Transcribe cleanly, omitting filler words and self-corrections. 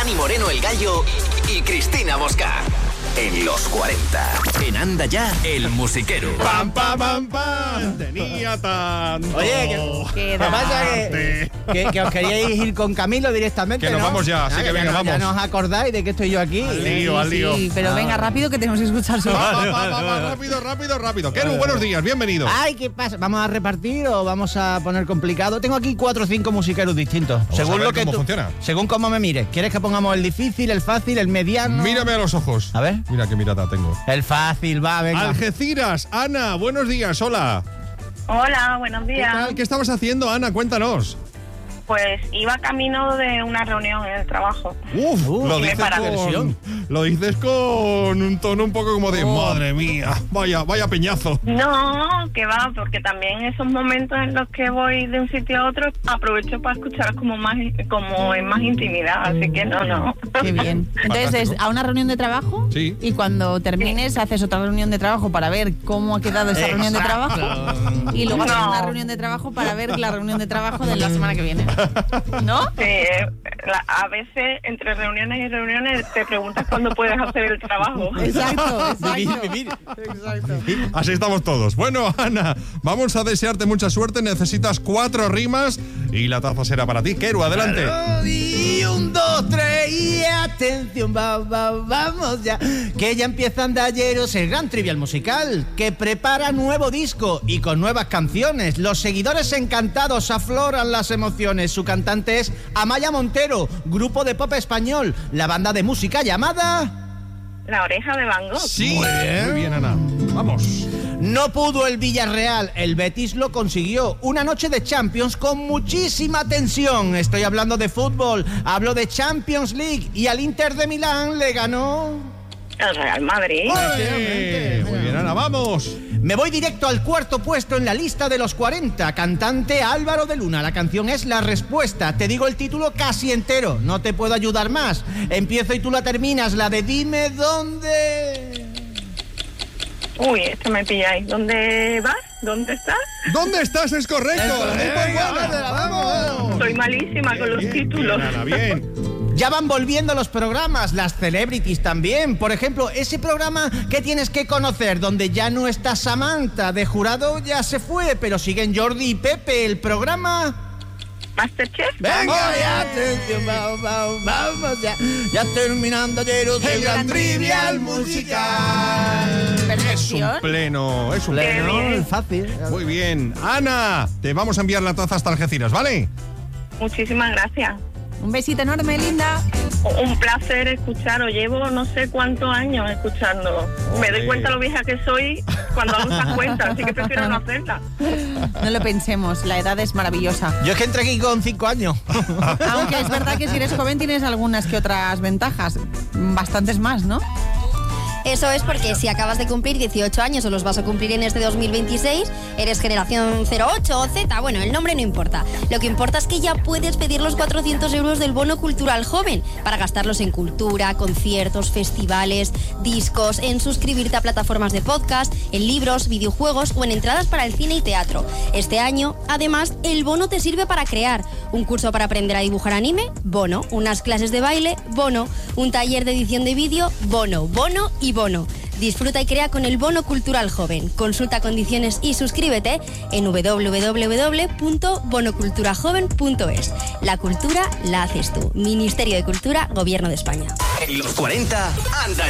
Dani Moreno el Gallo y Cristina Mosca. En los 40. En Anda Ya, el musiquero. ¡Pam, pam, pam, pam! Tenía tanto. Oye, ¿qué pasa? Que os queríais ir con Camilo directamente, Que nos ¿no? vamos ya, así que venga, vamos. Ya no os acordáis de que estoy yo aquí. Al lío. Sí, pero venga, rápido, que tenemos que escuchar su voz. Rápido. Keru, buenos días, bienvenido. Ay, ¿qué pasa? ¿Vamos a repartir o vamos a poner complicado? Tengo aquí 4 o 5 musiqueros distintos. Vamos a ver cómo funciona. Según cómo me mires. ¿Quieres que pongamos el difícil, el fácil, el mediano? Mírame a los ojos. A ver. Mira qué mirada tengo. El fácil, va, venga. Algeciras, Ana, buenos días, hola. Hola, buenos ¿Qué días. tal? ¿Qué estabas haciendo, Ana? Cuéntanos. Pues iba camino de una reunión en el trabajo. Lo y me dices para. lo dices con un tono un poco como de madre mía, vaya peñazo. No, que va, porque también esos momentos en los que voy de un sitio a otro aprovecho para escuchar como en más intimidad, así que no. Qué bien. Entonces, Fantástico. a una reunión de trabajo Sí. y cuando termines haces otra reunión de trabajo para ver cómo ha quedado esa reunión de trabajo y luego haces una reunión de trabajo para ver la reunión de trabajo de la semana que viene. ¿No? Sí, a veces entre reuniones y reuniones te preguntas cuándo puedes hacer el trabajo. Exacto. Vivir. Exacto. Así estamos todos. Bueno, Ana, vamos a desearte mucha suerte. Necesitas 4 rimas y la taza será para ti. Keru, adelante. Y 1, 2, 3 y atención, vamos ya. Que ya empieza Andalleros, el gran trivial musical, que prepara nuevo disco y con nuevas canciones. Los seguidores encantados afloran las emociones. Su cantante es Amaya Montero, grupo de pop español, la banda de música llamada... La Oreja de Van Gogh. Sí. Muy bien, Ana. Vamos. No pudo el Villarreal, el Betis lo consiguió. Una noche de Champions con muchísima tensión. Estoy hablando de fútbol, hablo de Champions League y al Inter de Milán le ganó... El Real Madrid. Muy bien, Ana, vamos. Me voy directo al 4º puesto en la lista de los 40. Cantante Álvaro de Luna. La canción es La Respuesta. Te digo el título casi entero. No te puedo ayudar más. Empiezo y tú la terminas. La de Dime Dónde. Uy, esto me pilláis. ¿Dónde vas? ¿Dónde estás? ¿Dónde estás? Es correcto. ¡Vamos! Soy malísima con los títulos. Bien, Ana, bien. Ya van volviendo los programas, las celebrities también. Por ejemplo, ese programa que tienes que conocer, donde ya no está Samantha, de jurado ya se fue, pero siguen Jordi y Pepe. El programa... ¿Masterchef? Venga, ya, atención, vamos ya. Ya terminando Andalleros, el gran trivial musical. Es un pleno. Pleno, fácil. Muy bien. Ana, te vamos a enviar la taza hasta Algeciras, ¿vale? Muchísimas gracias. Un besito enorme, linda. Un placer escucharos. Llevo no sé cuántos años escuchando. Me doy cuenta lo vieja que soy cuando hago esas cuentas, así que prefiero no hacerlas. No lo pensemos, la edad es maravillosa. Yo es que entré aquí con 5 años. Aunque es verdad que si eres joven tienes algunas que otras ventajas. Bastantes más, ¿no? Eso es porque si acabas de cumplir 18 años o los vas a cumplir en este 2026, eres generación 08 o Z, bueno, el nombre no importa. Lo que importa es que ya puedes pedir los 400 euros del bono cultural joven para gastarlos en cultura, conciertos, festivales, discos, en suscribirte a plataformas de podcast, en libros, videojuegos o en entradas para el cine y teatro. Este año, además, el bono te sirve para crear un curso para aprender a dibujar anime, bono, unas clases de baile, bono, un taller de edición de vídeo, bono y bono. Disfruta y crea con el bono cultural joven. Consulta condiciones y suscríbete en www.bonoculturajoven.es. La cultura la haces tú. Ministerio de Cultura, Gobierno de España. En los 40, Anda